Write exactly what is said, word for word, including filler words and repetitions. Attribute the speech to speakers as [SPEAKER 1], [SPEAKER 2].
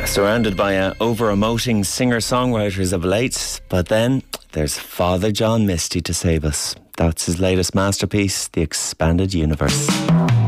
[SPEAKER 1] Surrounded by uh, over-emoting singer-songwriters of late, but then there's Father John Misty to save us. That's his latest masterpiece, The Expanded Universe.